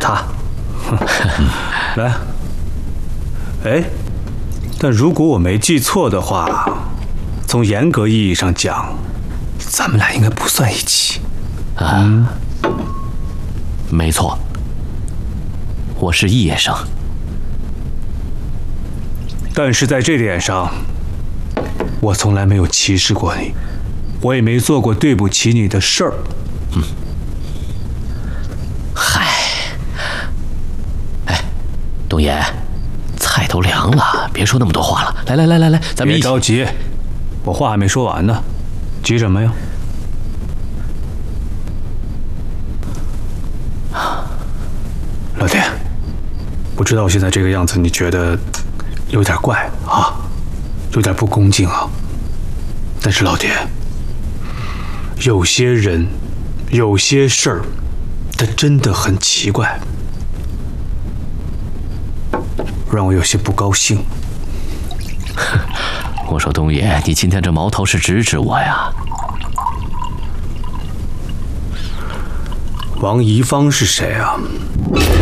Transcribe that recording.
他。 来，哎，但如果我没记错的话，从严格意义上讲，咱们俩应该不算一起。 没错，我是叶生。 但是在这点上，我从来没有歧视过你，我也没做过对不起你的事儿。 嗨，哎，东爷，菜都凉了，别说那么多话了。来，咱们一起。 别着急，我话还没说完呢，急什么呀？老爹，我知道我现在这个样子，你觉得有点怪啊，有点不恭敬啊。但是老爹，有些人，有些事儿，它真的很奇怪，让我有些不高兴。 我说东爷，你今天这矛头是直指我呀？ 王宜芳是谁啊？